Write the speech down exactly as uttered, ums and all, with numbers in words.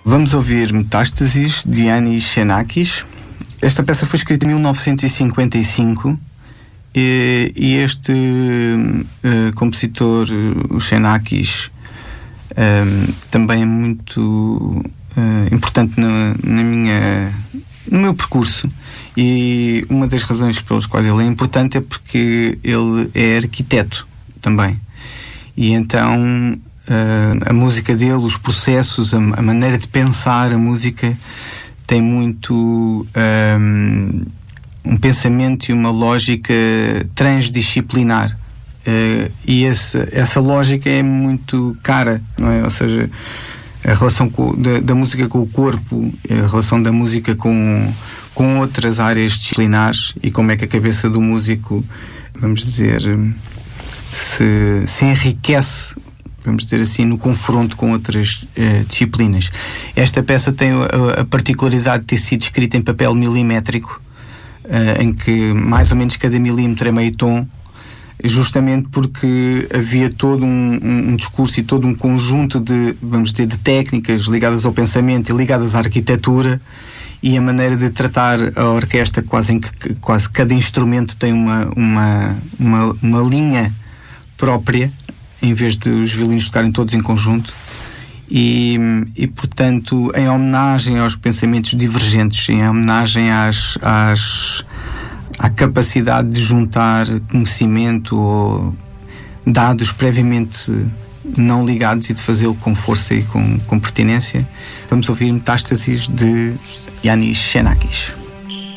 Vamos ouvir Metástases, de Yannis Xenakis. Esta peça foi escrita em mil novecentos e cinquenta e cinco e, e este uh, compositor, o Xenakis, um, também é muito uh, importante na, na minha, no meu percurso. E uma das razões pelas quais ele é importante é porque ele é arquiteto também. E então Uh, a música dele, os processos, a, a maneira de pensar a música tem muito um, um pensamento e uma lógica transdisciplinar, uh, e esse, essa lógica é muito cara, não é? Ou seja, a relação com, da, da música com o corpo, a relação da música com, com outras áreas disciplinares, e como é que a cabeça do músico, vamos dizer, se, se enriquece, vamos dizer assim, no confronto com outras uh, disciplinas. Esta peça tem a, a particularidade de ter sido escrita em papel milimétrico, uh, em que mais ou menos cada milímetro é meio tom, justamente porque havia todo um, um, um discurso e todo um conjunto de, vamos dizer, de técnicas ligadas ao pensamento e ligadas à arquitetura, e a maneira de tratar a orquestra, quase em que quase cada instrumento tem uma, uma, uma, uma linha própria, em vez de os violinos tocarem todos em conjunto, e, e portanto, em homenagem aos pensamentos divergentes, em homenagem às, às, à capacidade de juntar conhecimento ou dados previamente não ligados e de fazê-lo com força e com, com pertinência, vamos ouvir Metástases, de Yannis Xenakis.